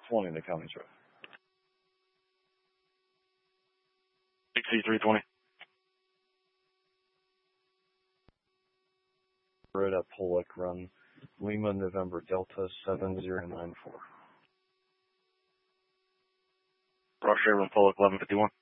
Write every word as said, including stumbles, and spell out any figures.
twenty to Cummings Road. six E three twenty. Road at Pollock, run Lima, November, Delta seven zero nine four. Roger, run Pollock eleven fifty-one.